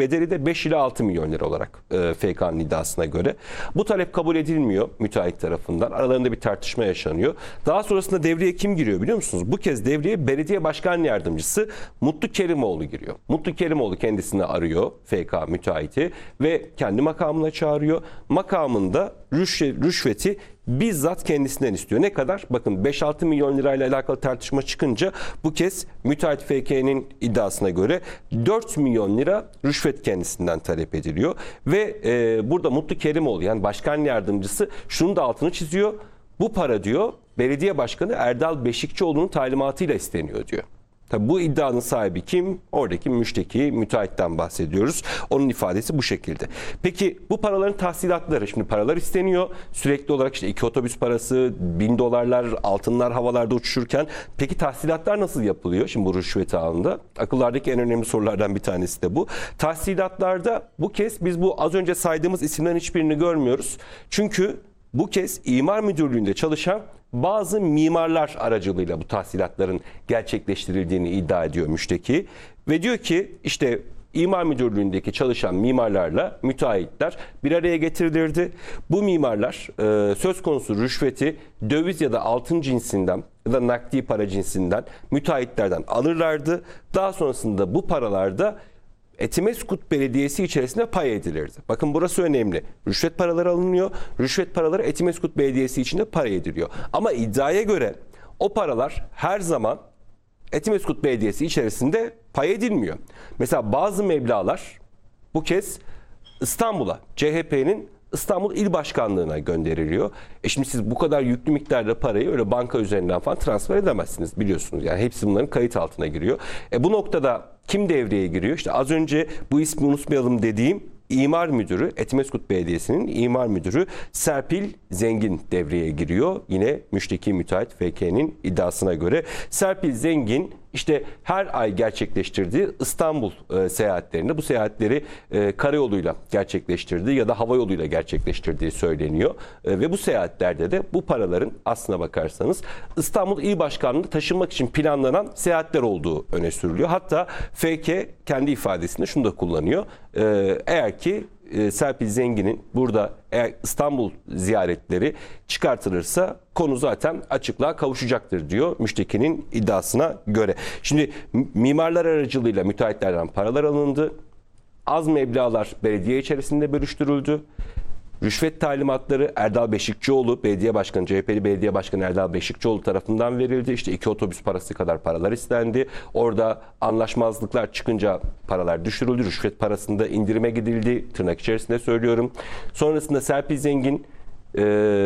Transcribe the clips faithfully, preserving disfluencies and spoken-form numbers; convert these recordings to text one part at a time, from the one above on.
bedeli de beş ila altı milyon lira olarak e, F K'nın iddiasına göre. Bu talep kabul edilmiyor müteahhit tarafından. Aralarında bir tartışma yaşanıyor. Daha sonrasında devreye kim giriyor biliyor musunuz? Bu kez devreye belediye başkan yardımcısı Mutlu Kerimoğlu giriyor. Mutlu Kerimoğlu kendisini arıyor F K müteahhiti ve kendi makamına çağırıyor. Makamında rüşveti bizzat kendisinden istiyor. Ne kadar? Bakın beş altı milyon lirayla alakalı tartışma çıkınca bu kez müteahhit F K'nin iddiasına göre dört milyon lira rüşvet kendisinden talep ediliyor. Ve e, burada Mutlu Kerimoğlu yani başkan yardımcısı şunun da altını çiziyor. Bu para diyor belediye başkanı Erdal Beşikçioğlu'nun talimatıyla isteniyor diyor. Tabii bu iddianın sahibi kim? Oradaki müşteki, müteahhitten bahsediyoruz. Onun ifadesi bu şekilde. Peki bu paraların tahsilatları, şimdi paralar isteniyor. Sürekli olarak işte iki otobüs parası, bin dolarlar, altınlar havalarda uçuşurken. Peki tahsilatlar nasıl yapılıyor? Şimdi bu rüşvet ağında. Akıllardaki en önemli sorulardan bir tanesi de bu. Tahsilatlarda bu kez biz bu az önce saydığımız isimlerin hiçbirini görmüyoruz. Çünkü bu kez İmar Müdürlüğü'nde çalışan bazı mimarlar aracılığıyla bu tahsilatların gerçekleştirildiğini iddia ediyor müşteki. Ve diyor ki işte İmar Müdürlüğü'ndeki çalışan mimarlarla müteahhitler bir araya getirilirdi. Bu mimarlar e, söz konusu rüşveti döviz ya da altın cinsinden ya da nakdi para cinsinden müteahhitlerden alırlardı. Daha sonrasında bu paralarda Etimeskut Belediyesi içerisinde pay edilirdi. Bakın burası önemli. Rüşvet paraları alınıyor. Rüşvet paraları Etimeskut Belediyesi içinde pay ediliyor. Ama iddiaya göre o paralar her zaman Etimeskut Belediyesi içerisinde pay edilmiyor. Mesela bazı meblağlar bu kez İstanbul'a, C H P'nin İstanbul İl Başkanlığı'na gönderiliyor. E şimdi siz bu kadar yüklü miktarda parayı öyle banka üzerinden falan transfer edemezsiniz biliyorsunuz. Yani hepsi bunların kayıt altına giriyor. E bu noktada kim devreye giriyor? İşte az önce bu ismi unutmayalım dediğim İmar Müdürü, Etimeskut Belediyesi'nin İmar Müdürü Serpil Zengin devreye giriyor. Yine müşteki müteahhit F K'nin iddiasına göre. Serpil Zengin işte her ay gerçekleştirdiği İstanbul e, seyahatlerinde bu seyahatleri e, karayoluyla gerçekleştirdiği ya da hava yoluyla gerçekleştirdiği söyleniyor. E, ve bu seyahatlerde de bu paraların aslına bakarsanız İstanbul İl Başkanlığı'na taşınmak için planlanan seyahatler olduğu öne sürülüyor. Hatta F K kendi ifadesinde şunu da kullanıyor. E, eğer ki e, Serpil Zengin'in burada eğer İstanbul ziyaretleri çıkartılırsa konu zaten açıklığa kavuşacaktır diyor müştekinin iddiasına göre. Şimdi mimarlar aracılığıyla müteahhitlerden paralar alındı. Az meblağlar belediye içerisinde bölüştürüldü. Rüşvet talimatları Erdal Beşikçioğlu, belediye başkanı, C H P'li belediye başkanı Erdal Beşikçioğlu tarafından verildi. İşte iki otobüs parası kadar paralar istendi. Orada anlaşmazlıklar çıkınca paralar düşürüldü. Rüşvet parasında indirime gidildi. Tırnak içerisinde söylüyorum. Sonrasında Serpil Zengin e,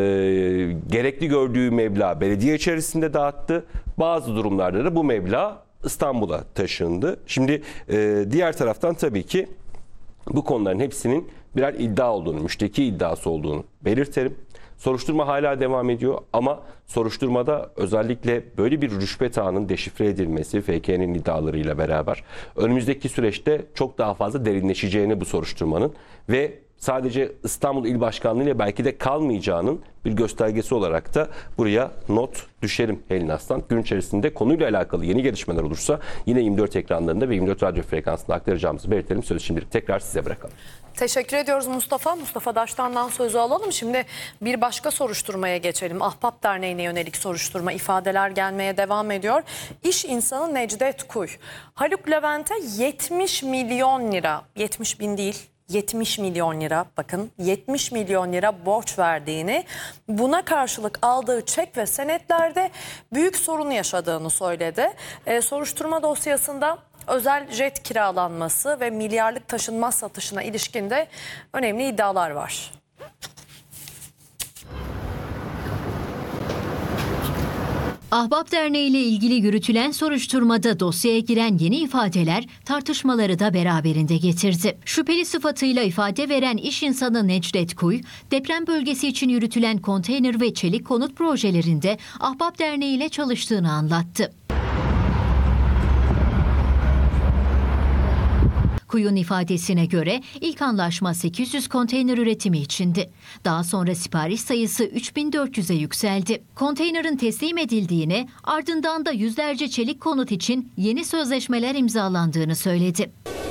gerekli gördüğü meblağ belediye içerisinde dağıttı. Bazı durumlarda da bu meblağ İstanbul'a taşındı. Şimdi e, diğer taraftan tabii ki bu konuların hepsinin birer iddia olduğunu, müşteki iddiası olduğunu belirtelim. Soruşturma hala devam ediyor ama soruşturmada özellikle böyle bir rüşvet ağının deşifre edilmesi F K'nin iddialarıyla beraber önümüzdeki süreçte çok daha fazla derinleşeceğini bu soruşturmanın ve sadece İstanbul İl Başkanlığı ile belki de kalmayacağının bir göstergesi olarak da buraya not düşerim Helin Aslan. Gün içerisinde konuyla alakalı yeni gelişmeler olursa yine yirmi dört ekranlarında ve yirmi dört radyo frekansında aktaracağımızı belirtelim. Sözü şimdilik tekrar size bırakalım. Teşekkür ediyoruz Mustafa. Mustafa Daştan'dan sözü alalım. Şimdi bir başka soruşturmaya geçelim. Ahbap Derneği'ne yönelik soruşturma, ifadeler gelmeye devam ediyor. İş insanı Necdet Kuy, Haluk Levent'e yetmiş milyon lira, yetmiş bin değil, yetmiş milyon lira, bakın yetmiş milyon lira borç verdiğini, buna karşılık aldığı çek ve senetlerde büyük sorun yaşadığını söyledi. Ee, soruşturma dosyasında özel jet kiralanması ve milyarlık taşınmaz satışına ilişkin de önemli iddialar var. Ahbap Derneği ile ilgili yürütülen soruşturmada dosyaya giren yeni ifadeler tartışmaları da beraberinde getirdi. Şüpheli sıfatıyla ifade veren iş insanı Necdet Kuy, deprem bölgesi için yürütülen konteyner ve çelik konut projelerinde Ahbap Derneği ile çalıştığını anlattı. Kuyu'nun ifadesine göre ilk anlaşma sekiz yüz konteyner üretimi içindi. Daha sonra sipariş sayısı üç bin dört yüze yükseldi. Konteynerin teslim edildiğini, ardından da yüzlerce çelik konut için yeni sözleşmeler imzalandığını söyledi.